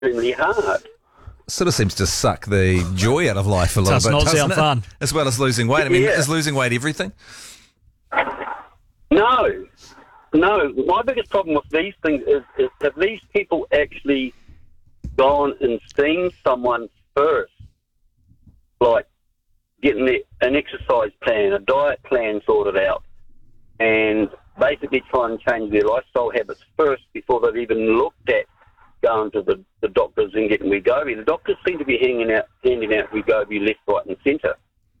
extremely hard. Sort of seems to suck the joy out of life a little Does bit, not doesn't sound it? fun. As well as losing weight. I mean, Yeah. is losing weight everything? No. My biggest problem with these things is have these people actually gone and seen someone first, like getting an exercise plan, a diet plan sorted out, and basically try and change their lifestyle habits first before they've even looked at going to the doctors and getting Wegovy. The doctors seem to be handing out Wegovy left, right and centre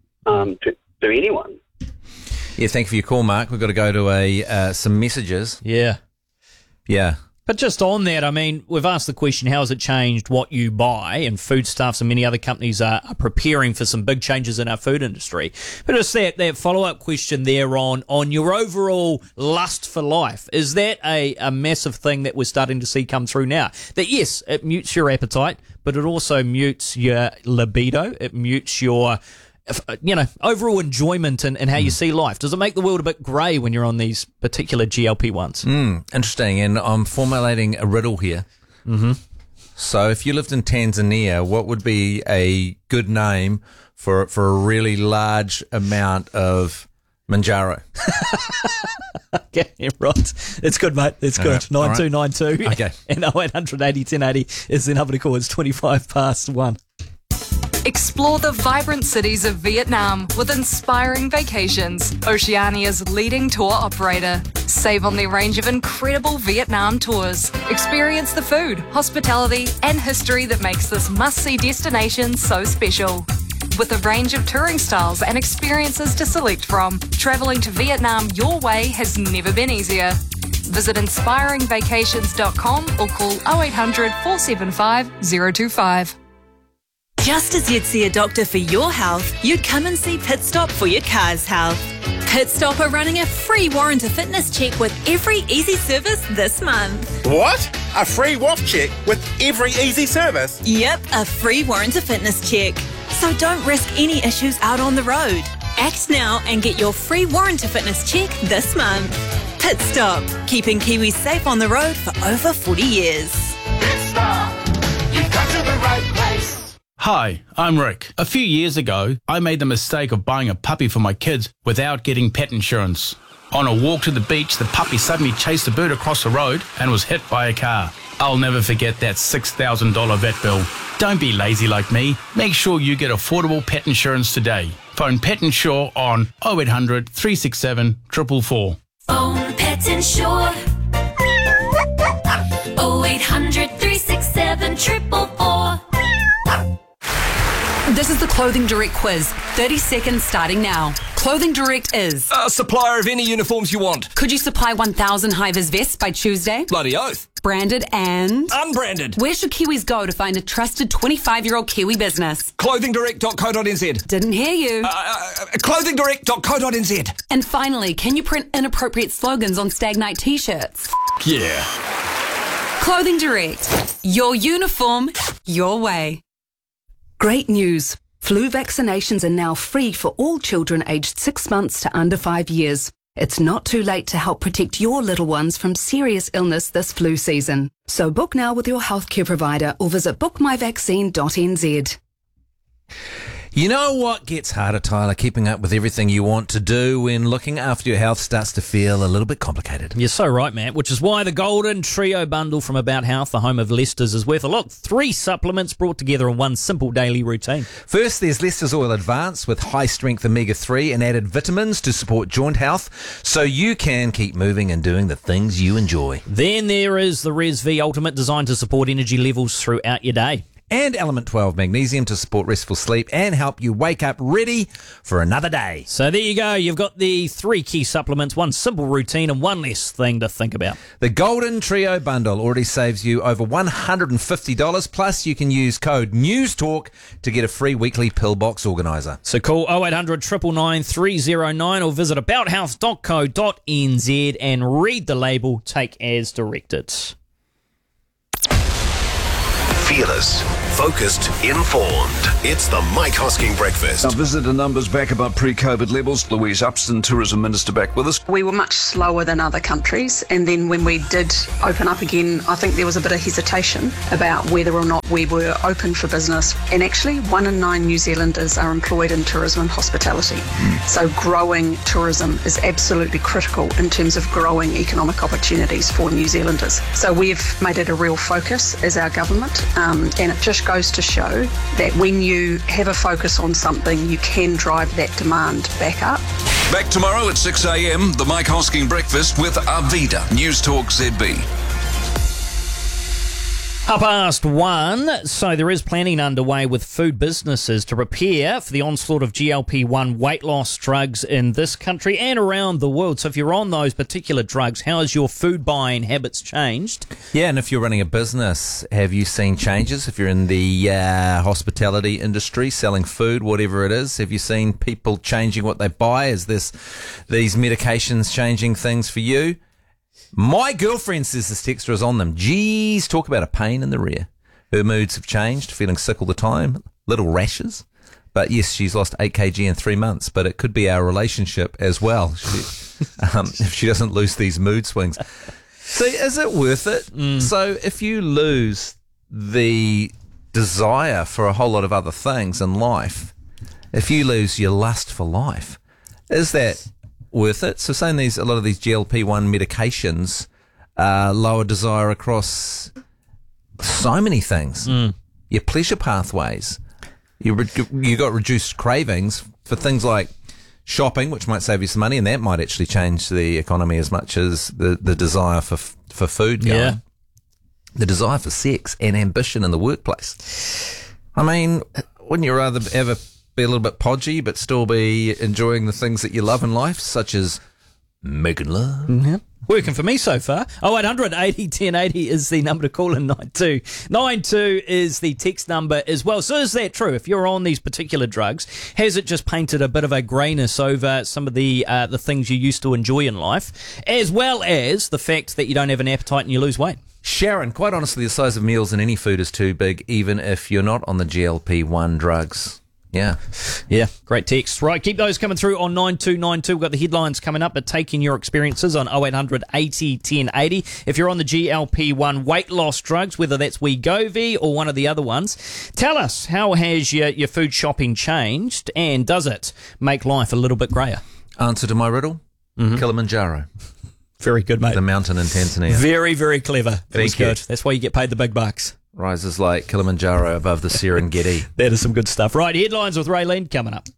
to anyone. Yeah, thank you for your call, Mark. We've got to go to some messages. Yeah. Yeah. But just on that, I mean, we've asked the question, how has it changed what you buy? And Foodstuffs and many other companies are preparing for some big changes in our food industry. But just that follow-up question there on your overall lust for life, is that a massive thing that we're starting to see come through now? That, yes, it mutes your appetite, but it also mutes your libido. It mutes your overall enjoyment and how you see life. Does it make the world a bit grey when you're on these particular GLP-1s? Interesting. And I'm formulating a riddle here. Mm-hmm. So if you lived in Tanzania, what would be a good name for a really large amount of Manjaro? Okay, right. It's good, mate. It's good. All right. 9292. Okay. And 0800 80 1080 is the number to call. It's 1. Explore the vibrant cities of Vietnam with Inspiring Vacations, Oceania's leading tour operator. Save on their range of incredible Vietnam tours. Experience the food, hospitality, and history that makes this must-see destination so special. With a range of touring styles and experiences to select from, travelling to Vietnam your way has never been easier. Visit inspiringvacations.com or call 0800 475 025. Just as you'd see a doctor for your health, you'd come and see Pit Stop for your car's health. Pit Stop are running a free warrant to fitness check with every easy service this month. What? A free what check with every easy service? Yep, a free warrant to fitness check. So don't risk any issues out on the road. Act now and get your free warrant to fitness check this month. Pit Stop, keeping Kiwis safe on the road for over 40 years. Pit Stop, you've got to the right place. Hi, I'm Rick. A few years ago, I made the mistake of buying a puppy for my kids without getting pet insurance. On a walk to the beach, the puppy suddenly chased a bird across the road and was hit by a car. I'll never forget that $6,000 vet bill. Don't be lazy like me. Make sure you get affordable pet insurance today. Phone Pet Insure on 0800 367 444. Phone Pet Insure 0800 367 444. This is the Clothing Direct quiz. 30 seconds starting now. Clothing Direct is a supplier of any uniforms you want. Could you supply 1,000 high-vis vests by Tuesday? Bloody oath. Branded and unbranded. Where should Kiwis go to find a trusted 25-year-old Kiwi business? Clothingdirect.co.nz. Didn't hear you. Clothingdirect.co.nz. And finally, can you print inappropriate slogans on Stag Night t-shirts? Yeah. Clothing Direct. Your uniform, your way. Great news. Flu vaccinations are now free for all children aged 6 months to under 5 years. It's not too late to help protect your little ones from serious illness this flu season. So book now with your healthcare provider or visit bookmyvaccine.nz. You know what gets harder, Tyler? Keeping up with everything you want to do when looking after your health starts to feel a little bit complicated. You're so right, Matt, which is why the Golden Trio bundle from About Health, the home of Leicester's, is worth a look. 3 supplements brought together in one simple daily routine. First, there's Leicester's Oil Advance with high-strength omega-3 and added vitamins to support joint health so you can keep moving and doing the things you enjoy. Then there is the Res V Ultimate, designed to support energy levels throughout your day. And Element 12 Magnesium to support restful sleep and help you wake up ready for another day. So there you go. You've got the 3 key supplements, one simple routine and one less thing to think about. The Golden Trio Bundle already saves you over $150. Plus, you can use code NEWSTALK to get a free weekly pill box organiser. So call 0800 999 309 or visit abouthealth.co.nz and read the label. Take as directed. Fearless, Focused, informed. It's the Mike Hosking Breakfast. Our visitor numbers back above pre-COVID levels. Louise Upston, Tourism Minister, back with us. We were much slower than other countries, and then when we did open up again, I think there was a bit of hesitation about whether or not we were open for business. And actually, 1 in 9 New Zealanders are employed in tourism and hospitality. So growing tourism is absolutely critical in terms of growing economic opportunities for New Zealanders. So we've made it a real focus as our government, and it just goes to show that when you have a focus on something, you can drive that demand back up. Back tomorrow at 6 a.m, the Mike Hosking Breakfast with Arvida, News Talk ZB. 1:30. So there is planning underway with food businesses to prepare for the onslaught of GLP-1 weight loss drugs in this country and around the world. So if you're on those particular drugs, how has your food buying habits changed? Yeah, and if you're running a business, have you seen changes? If you're in the hospitality industry, selling food, whatever it is, have you seen people changing what they buy? Is these medications changing things for you? My girlfriend says this texter is on them. Geez, talk about a pain in the rear. Her moods have changed, feeling sick all the time, little rashes. But yes, she's lost 8 kg in 3 months, but it could be our relationship as well if she doesn't lose these mood swings. So is it worth it? So if you lose the desire for a whole lot of other things in life, if you lose your lust for life, is that worth it? So saying a lot of these GLP-1 medications lower desire across so many things. Your pleasure pathways. You got reduced cravings for things like shopping, which might save you some money, and that might actually change the economy as much as the desire for food going. Yeah. The desire for sex and ambition in the workplace. I mean, wouldn't you rather ever be a little bit podgy but still be enjoying the things that you love in life, such as making love? Yeah. Working for me so far. 0800 80 1080 is the number to call in. 9292 is the text number as well. So is that true? If you're on these particular drugs, has it just painted a bit of a greyness over some of the things you used to enjoy in life, as well as the fact that you don't have an appetite and you lose weight? Sharon, quite honestly, the size of meals in any food is too big, even if you're not on the GLP-1 drugs. Yeah. Great text. Right, keep those coming through on 9292. We've got the headlines coming up, but taking your experiences on 0800 80 1080. If you're on the GLP-1 weight loss drugs, whether that's Wegovy or one of the other ones, tell us, how has your food shopping changed, and does it make life a little bit greyer? Answer to my riddle? Kilimanjaro. Very good, mate. The mountain in Tanzania. Very, very clever. Thank you. Good. That's why you get paid the big bucks. Rises like Kilimanjaro above the Serengeti. That is some good stuff. Right, headlines with Raylene coming up.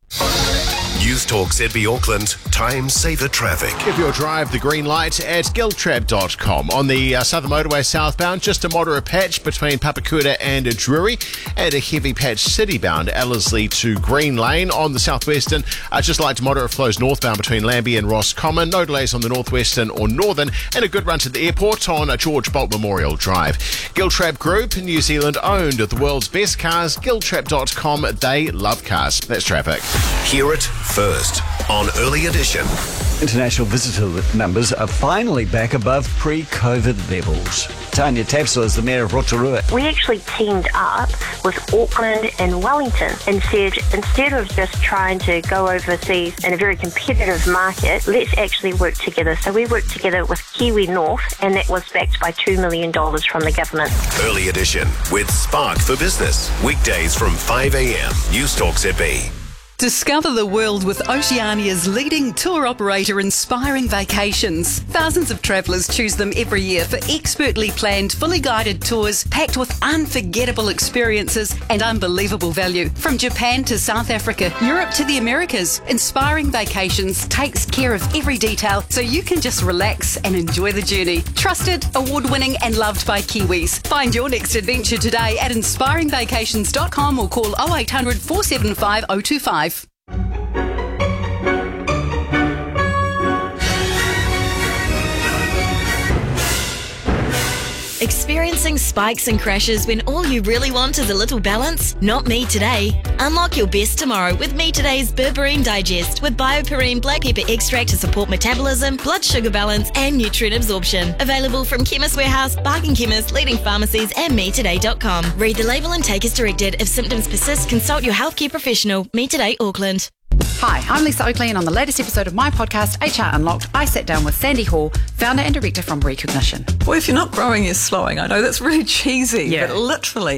News Talk ZB Auckland, time saver traffic. Give your drive the green light at giltrap.com. On the Southern Motorway southbound, just a moderate patch between Papakura and Drury, and a heavy patch citybound, Ellerslie to Green Lane. On the southwestern, just light to moderate flows northbound between Lambie and Roscommon. No delays on the northwestern or northern, and a good run to the airport on George Bolt Memorial Drive. Giltrap Group, New Zealand owned, the world's best cars. Giltrap.com, they love cars. That's traffic. Hear it first on Early Edition. International visitor numbers are finally back above pre-COVID levels. Tanya Tapsell is the Mayor of Rotorua. We actually teamed up with Auckland and Wellington and said, instead of just trying to go overseas in a very competitive market, let's actually work together. So we worked together with Kiwi North, and that was backed by $2 million from the government. Early Edition with Spark for Business. Weekdays from 5 a.m. News Talk ZB. Discover the world with Oceania's leading tour operator, Inspiring Vacations. Thousands of travellers choose them every year for expertly planned, fully guided tours packed with unforgettable experiences and unbelievable value. From Japan to South Africa, Europe to the Americas, Inspiring Vacations takes care of every detail so you can just relax and enjoy the journey. Trusted, award-winning and loved by Kiwis. Find your next adventure today at inspiringvacations.com or call 0800 475 025. Experiencing spikes and crashes when all you really want is a little balance? Not me today. Unlock your best tomorrow with Me Today's Berberine Digest with BioPerine black pepper extract to support metabolism, blood sugar balance and nutrient absorption. Available from Chemist Warehouse, Bargain Chemist, leading pharmacies and metoday.com. Read the label and take as directed. If symptoms persist, consult your healthcare professional. Me Today, Auckland. Hi, I'm Lisa Oakley, and on the latest episode of my podcast, HR Unlocked, I sat down with Sandy Hall, founder and director from Recognition. Well, if you're not growing, you're slowing. I know that's really cheesy, Yeah. but literally